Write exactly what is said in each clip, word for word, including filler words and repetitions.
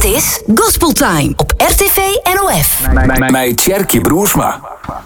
is Gospel Time op R T V N O F. Met Tjerkje Broersma.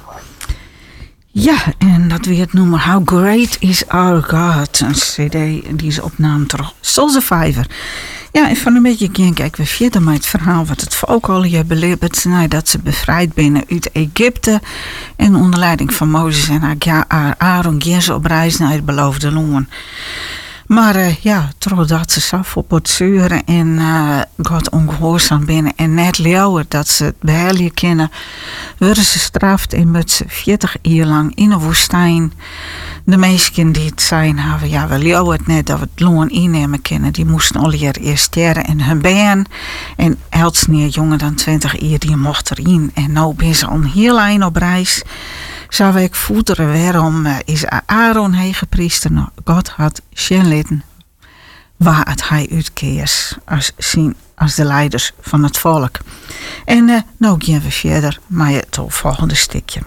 Ja, en dat weer het noemen How Great is Our God. Een cd die ze opnamen terug. Soul Survivor. Ja, en van een beetje kijk ik weer verder met het verhaal wat het volk al hier beleefd. Nou, dat ze bevrijd binnen uit Egypte. En onder leiding van Mozes en Aaron gaan ze op reis naar het beloofde land. Maar uh, ja, totdat ze zelf op het zeuren en uh, God ongehoorzaam binnen en net leeuwen dat ze het beheljen kennen, worden ze straft en met ze veertig jaar lang in de woestijn. De meesten die het zijn hebben, ja, we leeuwen het net dat we het loon innemen kennen, die moesten al hier eerst sterren en hun been. En Elsneer, jonger dan twintig jaar, die mocht erin. En nou ben ze al heel eind op reis. Zou ik voederen waarom uh, is Aaron heen gepriester? Nou, God had geen litten waar het hij uitkeers als, zien, als de leiders van het volk. En uh, nou gaan we verder met het volgende stukje.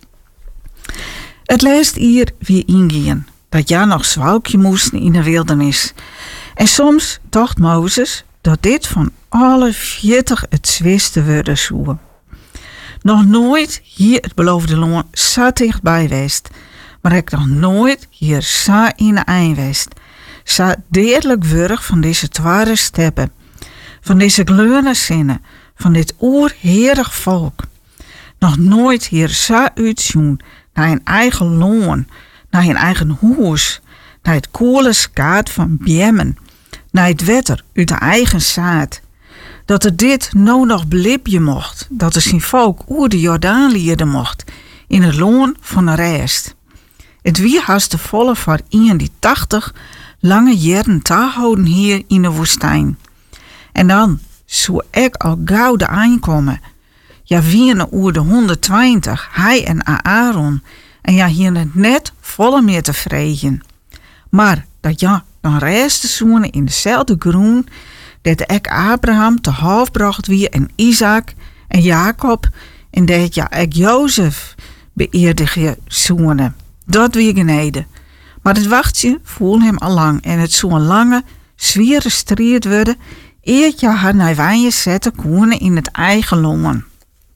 Het laatste hier weer ingaan dat ja nog zwalkje moesten in de wildernis. En soms dacht Mozes dat dit van alle veertig het zwaarste worden zou. Nog nooit hier het beloofde land zo dichtbij geweest, maar ik nog nooit hier zo in de eind geweest. Zo deerlijk wurg van deze twaalf steppen, van deze kleurende zinnen, van dit oerheerig volk. Nog nooit hier zo uitzien naar een eigen loon, naar een eigen huis, naar het koele skaat van bjemmen, naar het wetter uit de eigen zaad. Dat er dit nou nog blipje mocht, dat er zijn volk oer de Jordaan lieden mocht, in het loon van de rest. Het wie haast de volle voor iemand die tachtig lange jaren houden hier in de woestijn. En dan zou ik al gauw de aankomen. Ja, wie oer de honderdtwintig, hij en Aaron, en ja, hier het net volle meer te vregen. Maar dat ja, dan resten zoenen in dezelfde groen, dat ik Abraham te half bracht wie en Isaac en Jacob en dat ja ik Jozef beëerdige zoenen. Dat weer geneden. Maar het wachtje voel hem al lang en het zou een lange, zwiere strijd worden eer je haar naar wijnje zetten koenen in het eigen longen.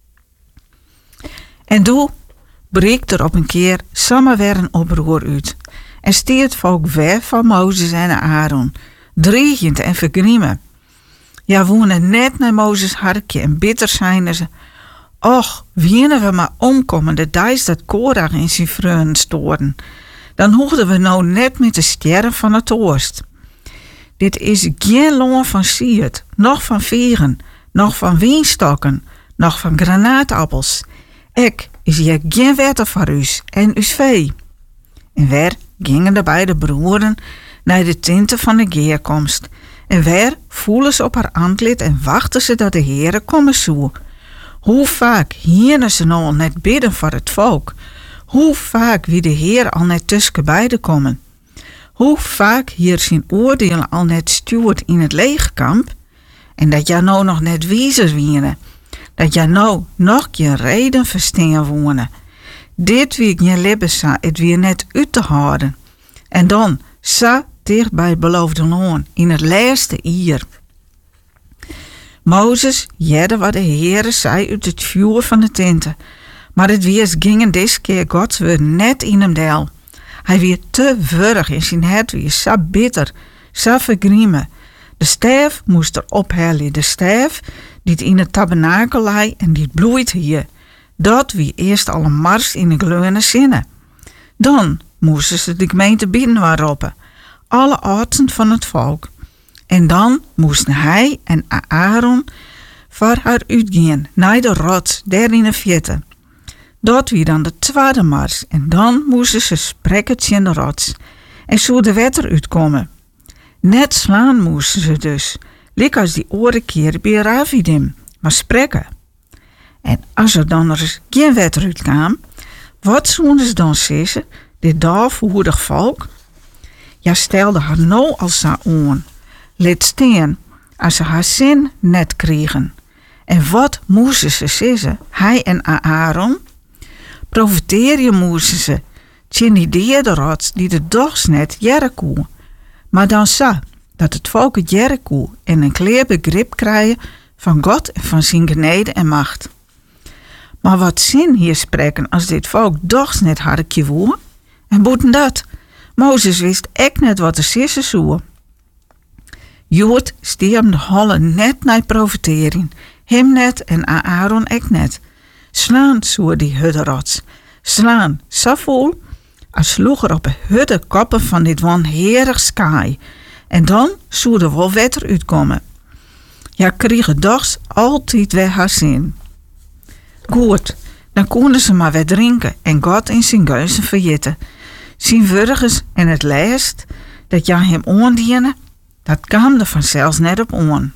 En doe breekt er op een keer samen weer een oproer uit en steert volk weg van Mozes en Aaron, dreigend en vergriemen. Ja, wonen net naar Mozes hartje en bitter zijn ze. Och, wienen we maar omkomen de dijs dat Korach in zijn vreun stoorden. Dan hoegden we nou net met de sterren van het oost. Dit is geen loon van siert, nog van veren, nog van wijnstokken, nog van granaatappels. Ik is hier geen wetter voor us en us vee. En waar gingen de beide broeren naar de tinten van de geerkomst. En waar voelen ze op haar aantlid en wachten ze dat de Heere komen zou. Hoe vaak hieren ze nou al net bidden voor het volk? Hoe vaak wie de Heer al net tussen beiden komen? Hoe vaak hier zijn oordelen al net stuurt in het leegkamp? En dat jij nou nog net wijzer wienen. Dat jij nou nog geen reden verstaan wonen. Dit wie je lippen sa, het weer net uit te houden. En dan sa dicht bij het beloofde loon in het laatste jaar. Mozes jedde wat de Heere zei uit het vuur van de tenten. Maar het weers gingen deze keer Gods woord net in hem deel. Hij weer te wurg in zijn hart weer zo bitter, zo vergriemen. De stijf moest er ophellen, de stijf die in het tabernakel lei en die bloeit hier. Dat wie eerst al een mars in de kleurende zinnen. Dan moesten ze de gemeente binnen waarop. Alle artsen van het volk. En dan moesten hij en Aaron voor haar uitgaan naar de rots, daar in de verte. Dat wie dan de tweede mars. En dan moesten ze spreken in de rots. En zo de wetter uitkomen. Net slaan moesten ze dus. Lik als die oren keer bij Ravidim. Maar spreken. En als er dan er geen wetter uitkwam. Wat zouden ze dan zeggen? Dit daarvoerig volk? Ja, stelde haar nou als ze aan. Let steen als ze haar zin net kregen. En wat moesten ze zeggen? Hij en Aaron? Profiteren moesten ze. Tjen die derde rots die de dogs net Jericho. Maar dan zo dat het volk Jericho en een kleer begrip krijgen van God en van zijn genade en macht. Maar wat zin hier spreken als dit volk dochs net harkje woe? En boeten dat? Mozes wist ek net wat er sissen zoe. Jood stierm de holle net naar profitering, hem net en Aaron ek net. Slaan zoe die hudderots, slaan zo vol als sloeg er op de hudde koppen van dit wanheerig sky. En dan zou er wel wetter uitkomen. Ja, kregen dochs altijd weer haar zin. Goed, dan konden ze maar weer drinken en God in zijn geuzen verjitten. Zijn wurgers en het lijst dat ja hem oondienen, dat kwam er vanzelfs net op on.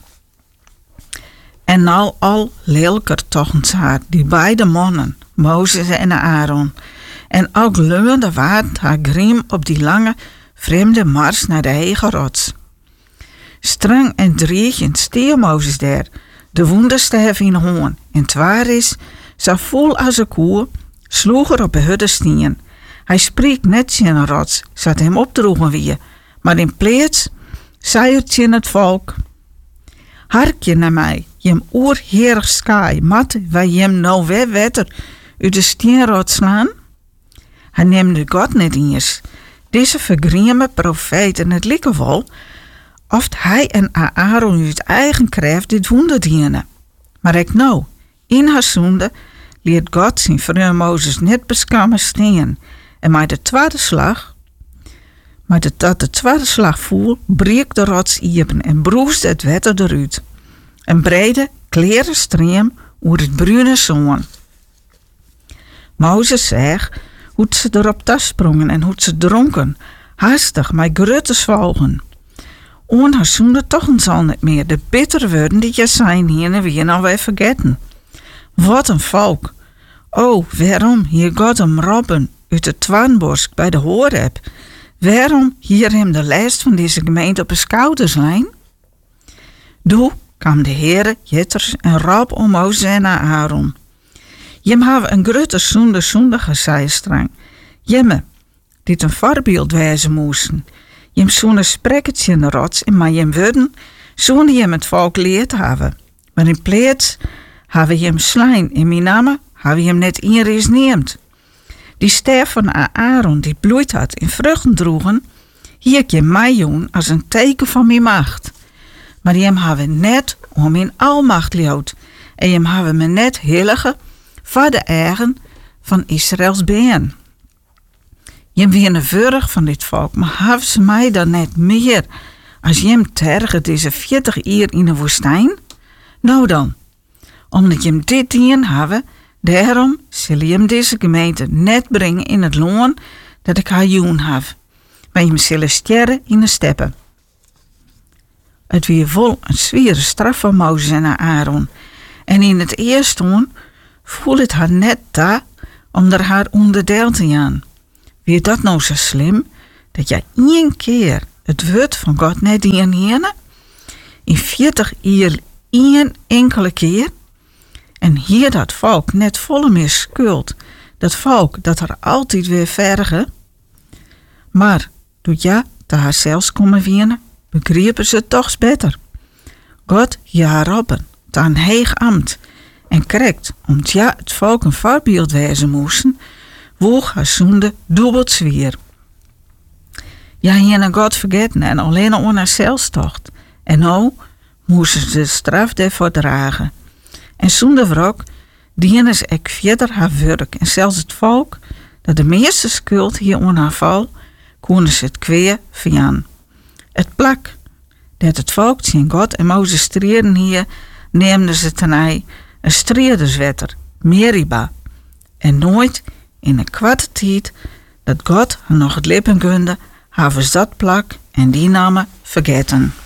En nou al lelijker tochens haar, die beide mannen, Mozes en Aaron, en ook leunde waard haar griem op die lange, vreemde mars naar de hege rots. Streng en driegend stier Mozes daar, de wonderstaf in hoorn, en twaar is, zo vol als een koe, sloeg er op de hudde stien. Hij spreekt net zijn rots, zat hem opdroegen wie, maar in plaats zei het in het volk: harkje naar mij, jem oerheerig sky, mat wij jem nou weer wetter uit de steenrot slaan? Hij neemde God net eens. Deze vergrieme profeten het lieke wel, of hij en Aaron uit eigen kracht dit wonder dienen. Maar ik nou, in haar zonde, leert God zijn vriend Mozes net beskammen steen. En met de tweede slag, maar de, dat de tweede slag voel, breekt de rots iepen en broest het wetter eruit. Een brede, kleren stream oer het bruine zon. Mozes zegt hoe ze erop tas sprongen en hoe ze dronken, haastig, met grote zwoegen. On haar zonde toch eens al niet meer, de bittere woorden die je zijn hier en weer nou weer vergeten. Wat een volk! Oh, waarom hier God hem robben uit de Twanborsk bij de Horeb? Waarom hier hem de lijst van deze gemeente op de schouders lijn? Doe kwam de heren, jitters en rob om Mozes en Aaron. Jem hebben een grote zonde zondige zijstrang. Jemme, dit een voorbeeld wijzen moesten. Jem zo'n spreeketje in de rots en maar jem woorden, zo'n jem het volk leerd hebben. Maar in plaats hebben jem slijn in mijn naam, hebben jem net inreis neemt. Die ster van Aaron die bloeit had in vruchten droegen, hier je mij doen als een teken van mijn macht. Maar jem hebben net om mijn almacht leeuwt en jem hebben me net heilige voor de eigen van Israëls been. Jem winnen vurig van dit volk, maar hebben ze mij dan net meer als jem tergen deze veertig jaar in de woestijn? Nou dan, omdat jem dit dien hebben, daarom zal jem deze gemeente net brengen in het loon dat ik haar joen heb. Maar jem zullen sterren in de steppen. Het weer vol een zware straf van Mozes en Aaron. En in het eerste voel het haar net daar om er haar onderdeel te gaan. Wie dat nou zo slim, dat jij één keer het woord van God net dienen? In veertig jaar één enkele keer? En hier dat volk net volle meer schuld. Dat volk dat er altijd weer vergen. Maar doet ja, te haar zelfs komen winnen, begrepen ze het toch beter. God ja robben, ta een heeg ambt. En correct, omdat ja het volk een voorbeeld wijzen moesten, woog haar zonde dubbelt zwier. Ja, hier naar God vergeten en alleen om haar zelfstocht. En nou moesten ze de straf daarvoor dragen. En zonder wrok dienen ze ek verder haar werk. En zelfs het volk, dat de meeste schuld hier onder haar val, konden ze het kweer van. Het plak, dat het volk zien God en Mozes streden hier, neemden ze tenij een streerderswetter, Meriba. En nooit in een kwarte tijd dat God haar nog het lippen gunde, hebben ze dat plak en die namen vergeten.